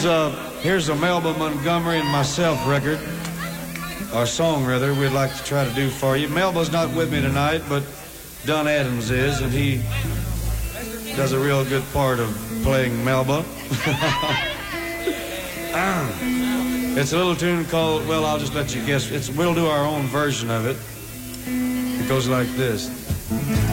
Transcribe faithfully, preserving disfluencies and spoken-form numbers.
Here's a, here's a Melba Montgomery and myself record, or song rather, we'd like to try to do for you. Melba's not with me tonight, but Don Adams is, and he does a real good part of playing Melba. It's a little tune called, well, I'll just let you guess. It's, we'll do our own version of it. It goes like this.